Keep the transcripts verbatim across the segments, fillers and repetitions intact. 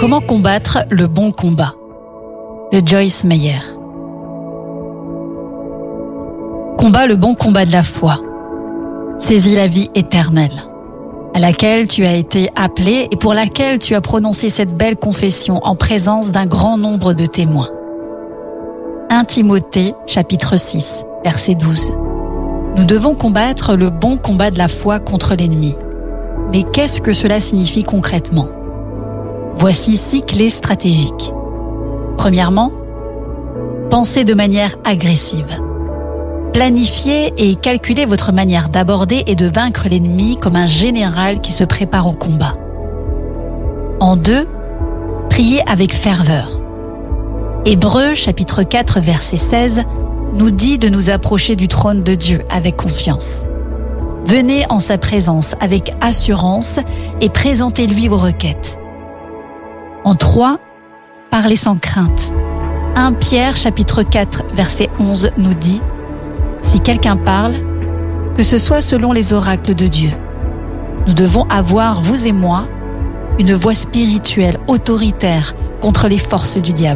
Comment combattre le bon combat de Joyce Meyer. Combat le bon combat de la foi. Saisis la vie éternelle, à laquelle tu as été appelé et pour laquelle tu as prononcé cette belle confession en présence d'un grand nombre de témoins. premier Timothée, chapitre six, verset douze. Nous devons combattre le bon combat de la foi contre l'ennemi. Mais qu'est-ce que cela signifie concrètement ? Voici six clés stratégiques. Premièrement, pensez de manière agressive. Planifiez et calculez votre manière d'aborder et de vaincre l'ennemi comme un général qui se prépare au combat. En deux, priez avec ferveur. Hébreux, chapitre quatre, verset seize, nous dit de nous approcher du trône de Dieu avec confiance. Venez en sa présence avec assurance et présentez-lui vos requêtes. En trois, parlez sans crainte. premier Pierre, chapitre quatre, verset onze nous dit « Si quelqu'un parle, que ce soit selon les oracles de Dieu. Nous devons avoir, vous et moi, une voix spirituelle autoritaire contre les forces du diable. »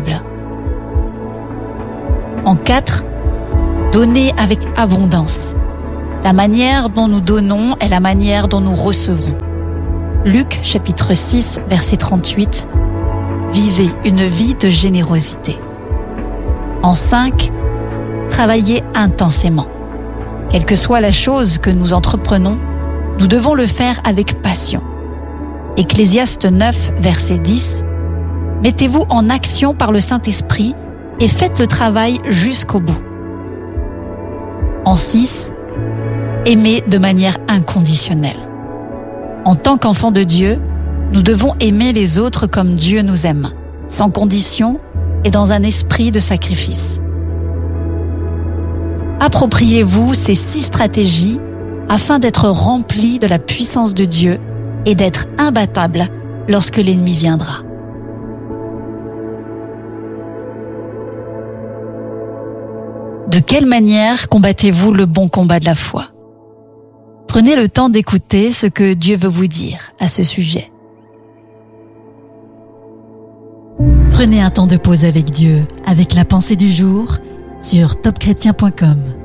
En quatre, donnez avec abondance. La manière dont nous donnons est la manière dont nous recevrons. Luc, chapitre six, verset trente-huit. Vivez une vie de générosité. En cinq, travaillez intensément. Quelle que soit la chose que nous entreprenons, nous devons le faire avec passion. Ecclésiaste neuf, verset dix. Mettez-vous en action par le Saint-Esprit et faites le travail jusqu'au bout. En six, aimez de manière inconditionnelle. En tant qu'enfants de Dieu, nous devons aimer les autres comme Dieu nous aime, sans condition et dans un esprit de sacrifice. Appropriez-vous ces six stratégies afin d'être remplis de la puissance de Dieu et d'être imbattables lorsque l'ennemi viendra. De quelle manière combattez-vous le bon combat de la foi ? Prenez le temps d'écouter ce que Dieu veut vous dire à ce sujet. Prenez un temps de pause avec Dieu, avec la pensée du jour sur top chrétien point com.